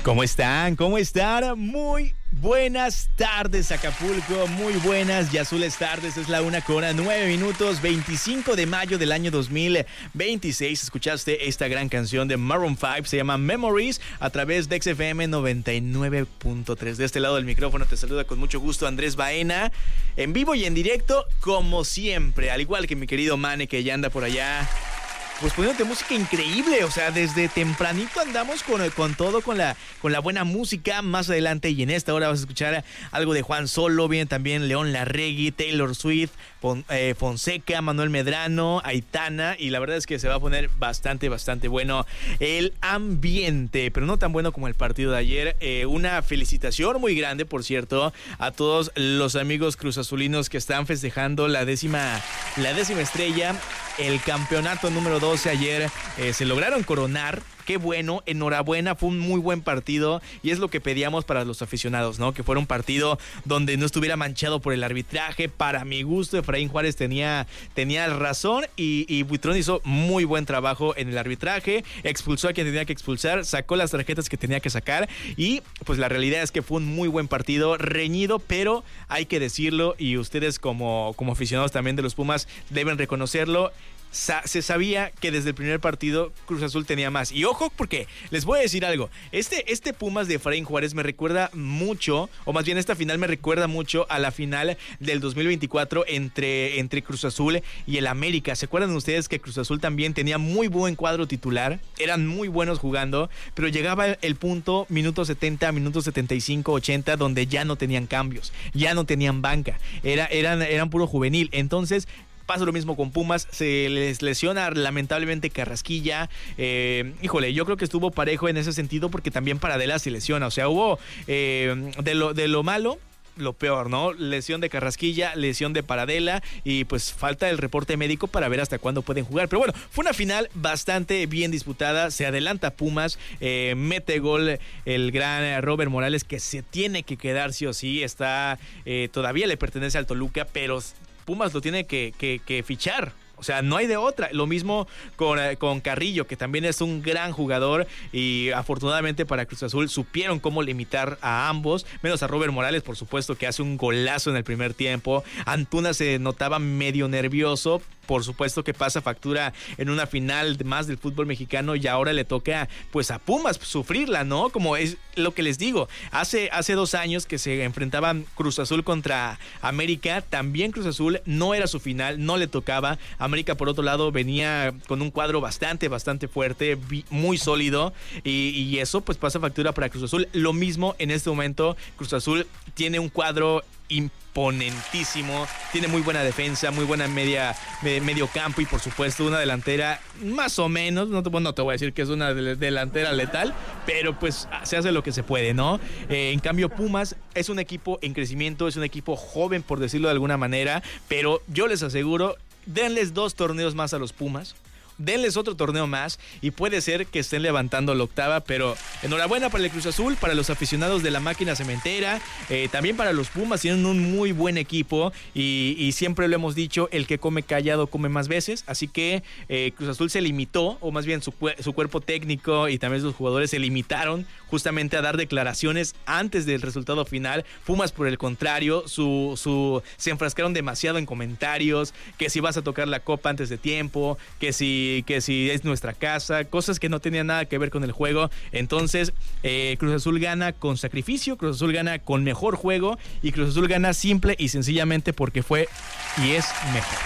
¿Cómo están? ¿Cómo están? Muy buenas tardes, Acapulco. Muy buenas y azules tardes. Es la 1:09, 25 de mayo del año 2026. Escuchaste esta gran canción de Maroon 5. Se llama Memories a través de XFM 99.3. De este lado del micrófono te saluda con mucho gusto Andrés Baena. En vivo y en directo, como siempre. Al igual que mi querido Mane, que ya anda por allá. Pues poniéndote música increíble, o sea, desde tempranito andamos con todo, con la buena música. Más adelante y en esta hora vas a escuchar algo de Juan Solo, viene también León Larregui, Taylor Swift, Fonseca, Manuel Medrano, Aitana, y la verdad es que se va a poner bastante bueno el ambiente, pero no tan bueno como el partido de ayer. Una felicitación muy grande, por cierto, a todos los amigos cruzazulinos que están festejando la décima estrella, el campeonato número 12 ayer. Se lograron coronar. Qué bueno, enhorabuena, fue un muy buen partido y es lo que pedíamos para los aficionados, ¿no? Que fuera un partido donde no estuviera manchado por el arbitraje. Para mi gusto, Efraín Juárez tenía razón y Buitrón hizo muy buen trabajo en el arbitraje, expulsó a quien tenía que expulsar, sacó las tarjetas que tenía que sacar y pues la realidad es que fue un muy buen partido, reñido, pero hay que decirlo y ustedes como aficionados también de los Pumas deben reconocerlo. Se sabía que desde el primer partido Cruz Azul tenía más. Y ojo, porque les voy a decir algo. Este Pumas de Efraín Juárez me recuerda mucho, o más bien esta final me recuerda mucho a la final del 2024 entre Cruz Azul y el América. ¿Se acuerdan ustedes que Cruz Azul también tenía muy buen cuadro titular? Eran muy buenos jugando, pero llegaba el punto, minutos 70, minutos 75, 80, donde ya no tenían cambios, ya no tenían banca. Eran puro juvenil. Entonces pasa lo mismo con Pumas, se les lesiona lamentablemente Carrasquilla. Híjole, yo creo que estuvo parejo en ese sentido porque también Paradela se lesiona. O sea, hubo de lo malo, lo peor, ¿no? Lesión de Carrasquilla, lesión de Paradela y pues falta el reporte médico para ver hasta cuándo pueden jugar. Pero bueno, fue una final bastante bien disputada. Se adelanta Pumas, mete gol el gran Robert Morales, que se tiene que quedar sí o sí. Todavía le pertenece al Toluca, pero Pumas lo tiene que fichar. O sea, no hay de otra. Lo mismo con Carrillo, que también es un gran jugador y afortunadamente para Cruz Azul supieron cómo limitar a ambos, menos a Robert Morales, por supuesto, que hace un golazo en el primer tiempo. Antuna se notaba medio nervioso. Por supuesto que pasa factura en una final más del fútbol mexicano y ahora le toca pues a Pumas sufrirla, ¿no? Como es lo que les digo, hace 2 años que se enfrentaban Cruz Azul contra América, también Cruz Azul no era su final, no le tocaba. América, por otro lado, venía con un cuadro bastante fuerte, muy sólido y eso pues pasa factura para Cruz Azul. Lo mismo en este momento, Cruz Azul tiene un cuadro imponentísimo, tiene muy buena defensa, muy buena medio campo y por supuesto una delantera más o menos, no te voy a decir que es una delantera letal, pero pues se hace lo que se puede, ¿no? En cambio Pumas es un equipo en crecimiento, es un equipo joven por decirlo de alguna manera, pero yo les aseguro, denles 2 torneos más a los Pumas, denles otro torneo más y puede ser que estén levantando la octava, pero enhorabuena para el Cruz Azul, para los aficionados de la máquina cementera, también para los Pumas, tienen un muy buen equipo y siempre lo hemos dicho, el que come callado come más veces, así que Cruz Azul se limitó, o más bien su cuerpo técnico y también sus jugadores se limitaron justamente a dar declaraciones antes del resultado final. Pumas, por el contrario, se enfrascaron demasiado en comentarios, que si vas a tocar la copa antes de tiempo, que si es nuestra casa, cosas que no tenían nada que ver con el juego. Entonces Cruz Azul gana con sacrificio, Cruz Azul gana con mejor juego y Cruz Azul gana simple y sencillamente porque fue y es mejor.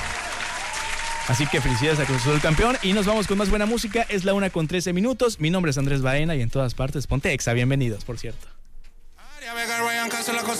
Así que felicidades a Cruz Azul campeón y nos vamos con más buena música. Es la 1:13. Mi nombre es Andrés Baena y en todas partes ponte Exa. Bienvenidos, por cierto.